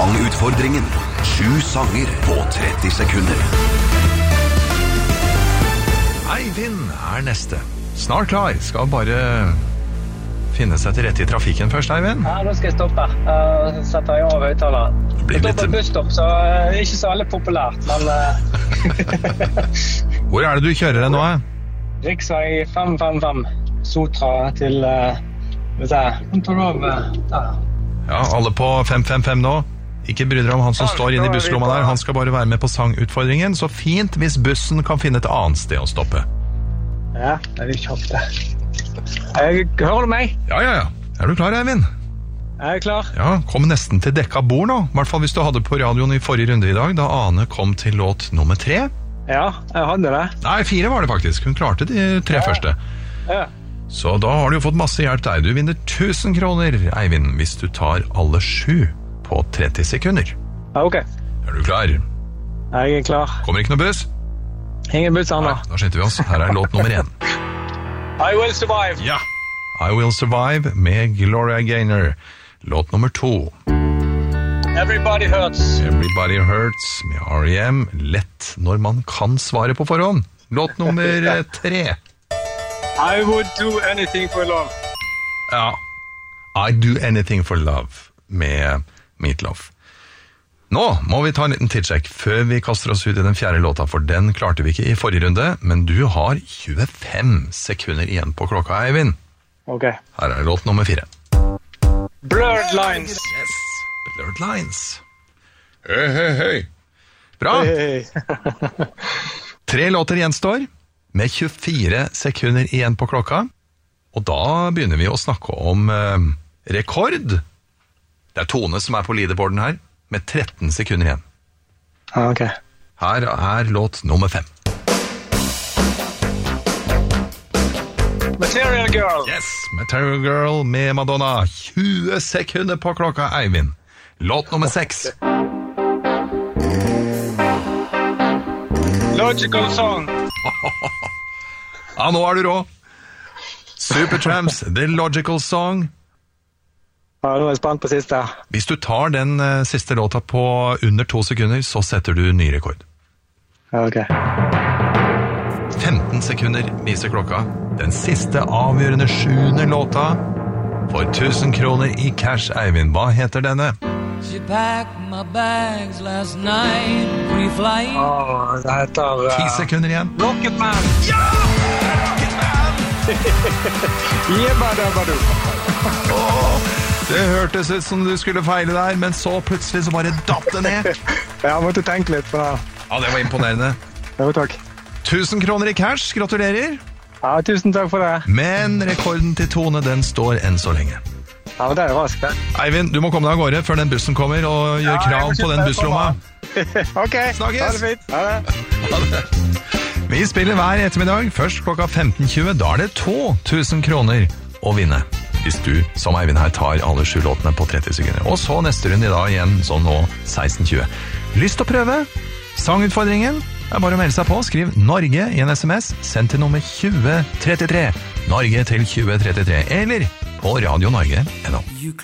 Sangutfordringen. 7 sanger på 30 sekunder. Eivind neste. Snart klar. Skal bare finne seg til rette i trafikken først, Eivind. Ja, nå skal jeg stoppe. Setter jeg av høyttaleren. Jeg står på busstopp, så ikke så veldig populært, men... Hvor det du kjører deg nå? Riksvei 555, Sotra til... Ja, alle på 555 nå. Ikke bry dere om han som står inne i busslomma der. Han skal bare være med på sangutfordringen. Så fint hvis bussen kan finne et annet sted å stoppe. Ja, det er kjapt det. Hører du meg? Ja. Er du klar, Eivind? Jeg er klar. Ja, kom nesten til dekka bord nå. I hvert fall hvis du hadde på radioen i forrige runde i dag, da Ane kom til låt nummer 3. Ja, jeg hadde det. Nei, 4 var det faktisk. Hun klarte de 3 første. Ja. Så da har du jo fått masse hjelp der. Du vinner 1000 kroner, Eivind, hvis du tar alle 7 på 30 sekunder. Ja, ok. Er du klar? Jeg er klar. Kommer ikke noe buss? Ingen buss, Anna. Nei, da skyter vi oss. Her låt nummer 1. I Will Survive. Ja, I Will Survive med Gloria Gaynor. Låt nummer 2. Everybody Hurts. Everybody Hurts med R.E.M. Lett når man kan svare på forhånd. Låt nummer 3. I would do anything for love. Ja, I do anything for love med Meatloaf. Nå må vi ta en liten tidssjekk før vi kaster oss ut i den 4. låta, for den klarte vi ikke i forrige runde, men du har 25 sekunder igjen på klokka, Eivind. Ok. Her låt nummer 4. Blurred Lines. Yes, Blurred Lines. Hei. Bra. Hey. 3 låter gjenstår, med 24 sekunder igjen på klokka, og da begynner vi å snakke om rekord. Det Tone som på leaderboarden her, med 13 sekunder igjen. Ok. Her låt nummer 5. Material Girl. Yes, Material Girl med Madonna. 20 sekunder på klokka, Eivind. Låt nummer 6. Logical Song. Ja, nå du rå. Supertramps, The Logical Song. Ja, nå jeg spent på siste. Hvis du tar den siste låta på under 2 sekunder, så setter du ny rekord. Ok. 15 sekunder viser klokka. Den siste avgjørende 7. låta for 1000 kroner i cash, Eivind. Hva heter denne? She packed my bags last night, pre-flight. Det heter... 10 sekunder igjen. Rocketman. Ja! Rocketman! Jebadabadu. Det hørtes ut som du skulle feile der, men så plutselig så bare datt det ned. Jeg måtte tenke litt på det. Ja, det var imponerende. Jo, takk. 1000 kroner i cash, gratulerer. Ja, tusen takk for det. Men rekorden til Tone, den står enn så lenge. Ja, men det raskt det. Eivind, du må komme deg av gårde før den bussen kommer og gjør krav på den busslomma. Ok, Snakkes. ha det fint. Ha det. Ha det. Vi spiller hver ettermiddag, først klokka 15.20. Da det 2000 kroner å vinne. Hvis du, som Eivind her, tar alle 7 låtene på 30 sekunder. Og så neste runde i dag igjen, sånn nå 16.20. Lyst til å prøve? Sangutfordringen? Det bare å melde seg på. Skriv Norge i en SMS. Send til nummer 2033. Norge til 2033. Eller på radionorge.no.